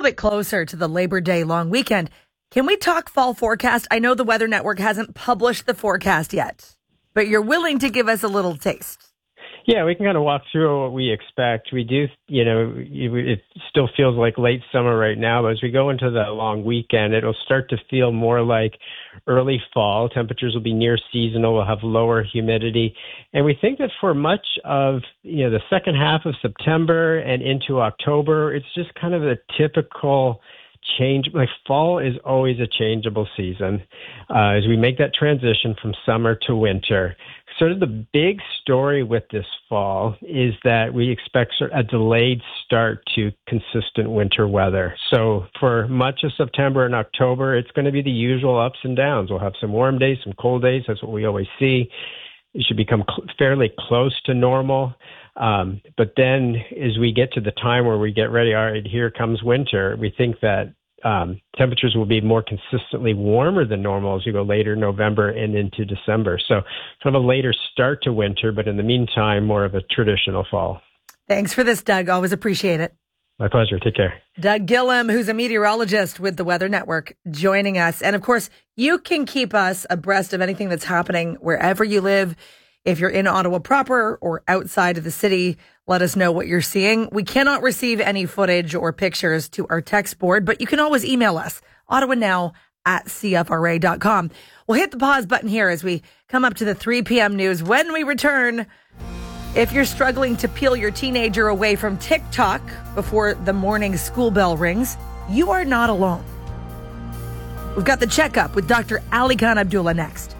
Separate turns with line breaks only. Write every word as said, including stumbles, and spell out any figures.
bit closer to the Labor Day long weekend. Can we talk fall forecast? I know the Weather Network hasn't published the forecast yet, but you're willing to give us a little taste.
Yeah, we can kind of walk through what we expect. We do, you know, it still feels like late summer right now, but as we go into the long weekend, it'll start to feel more like early fall. Temperatures will be near seasonal. We'll have lower humidity. And we think that for much of, you know, the second half of September and into October, it's just kind of a typical change. Like fall is always a changeable season uh, as we make that transition from summer to winter. Sort of the big story with this fall is that we expect a delayed start to consistent winter weather. So for much of September and October, it's going to be the usual ups and downs. We'll have some warm days, some cold days. That's what we always see. It should become cl- fairly close to normal. Um, but then as we get to the time where we get ready, all right, here comes winter, we think that Um, temperatures will be more consistently warmer than normal as we go later November and into December. So kind of a later start to winter, but in the meantime, more of a traditional fall.
Thanks for this, Doug. Always appreciate it.
My pleasure. Take care.
Doug Gillum, who's a meteorologist with the Weather Network, joining us. And of course, you can keep us abreast of anything that's happening wherever you live. If you're in Ottawa proper or outside of the city, let us know what you're seeing. We cannot receive any footage or pictures to our text board, but you can always email us, ottawa now at c f r a dot com. We'll hit the pause button here as we come up to the three p.m. news. When we return, if you're struggling to peel your teenager away from TikTok before the morning school bell rings, you are not alone. We've got the checkup with Doctor Ali Khan Abdullah next.